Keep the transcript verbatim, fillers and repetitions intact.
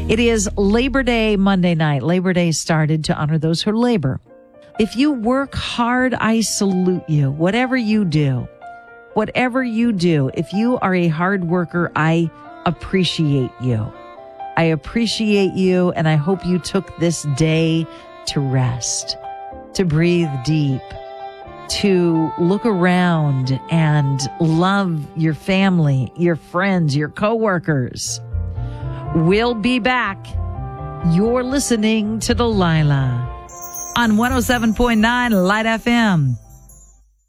It is Labor Day Monday night. Labor Day started to honor those who labor. If you work hard, I salute you. Whatever you do, whatever you do, if you are a hard worker, I appreciate you. I appreciate you, and I hope you took this day to rest, to breathe deep, to look around and love your family, your friends, your coworkers. We'll be back. You're listening to Delilah on one oh seven point nine Light F M.